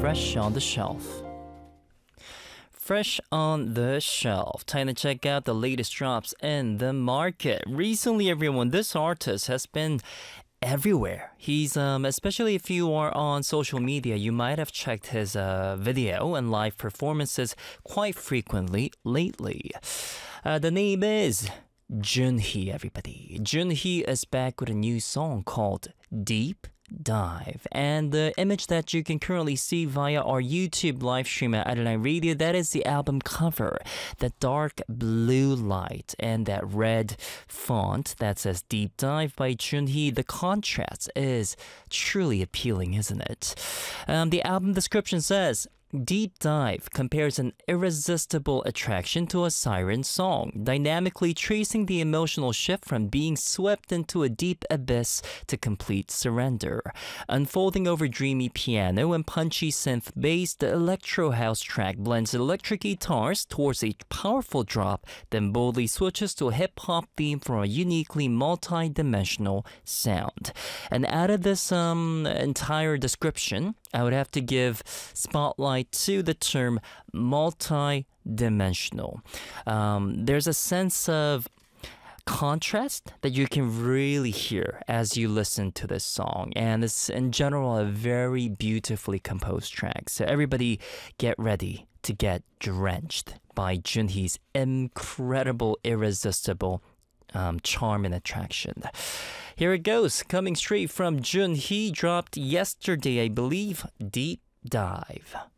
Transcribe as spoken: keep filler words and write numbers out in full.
Fresh on the Shelf. Fresh on the Shelf. Time to check out the latest drops in the market. Recently, everyone, this artist has been everywhere. He's, um, especially if you are on social media, you might have checked his uh, video and live performances quite frequently lately. Uh, the name is Junhee, everybody. Junhee is back with a new song called Deep Dive, and the image that you can currently see via our YouTube live stream at Adeline Radio, that is the album cover. The dark blue light and that red font that says Deep Dive by Junhee. The contrast is truly appealing, isn't it? Um, the album description says, Deep Dive compares an irresistible attraction to a siren song, dynamically tracing the emotional shift from being swept into a deep abyss to complete surrender. Unfolding over dreamy piano and punchy synth bass, the electro house track blends electric guitars towards a powerful drop, then boldly switches to a hip-hop theme for a uniquely multi-dimensional sound. And out of this um, entire description, I would have to give spotlight to the term multi-dimensional. Um, there's a sense of contrast that you can really hear as you listen to this song, and it's in general a very beautifully composed track. So everybody get ready to get drenched by Junhee's incredible, irresistible um, charm and attraction. Here it goes, coming straight from Junhee, dropped yesterday, I believe, Deep Dive.